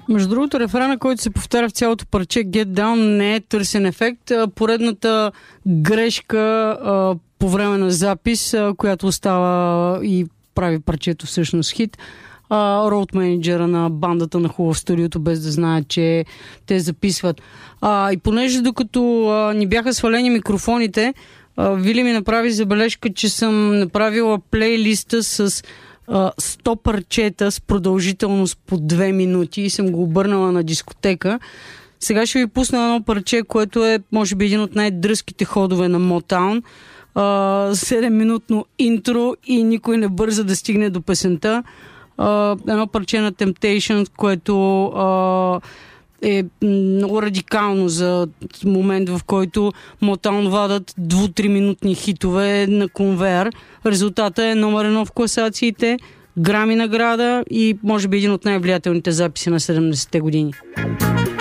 Между другото, рефрена, който се повтаря в цялото парче Get Down, не е търсен ефект. Поредната грешка по време на запис, която остава и прави парчето всъщност хит. Роуд менеджера на бандата на Хубаво в студиото, без да знаят, че те записват. И понеже докато ни бяха свалени микрофоните, Вили ми направи забележка, че съм направила плейлиста с 100 парчета с продължителност по 2 минути и съм го обърнала на дискотека. Сега ще ви пусна едно парче, което е, може би, един от най-дръзките ходове на Motown. 7-минутно интро и никой не бърза да стигне до песента. Едно парче на Temptations, което е много радикално за момент, в който Motown вадат 2-3 минутни хитове на конвейер. Резултата е номер 1 в класациите, Грами награда и може би един от най-влиятелните записи на 70-те години.